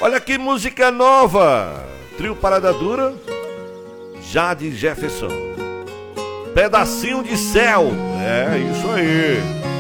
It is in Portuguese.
Olha que música nova. Trio Parada Dura, Jade Jefferson. Pedacinho de céu. É isso aí.